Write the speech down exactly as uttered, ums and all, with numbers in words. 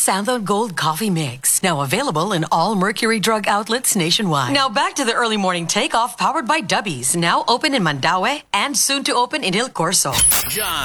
Santho Gold Coffee Mix. Now available in all Mercury Drug outlets nationwide. Now back to the early morning takeoff powered by Dubbies. Now open in Mandaue and soon to open in Il Corso. John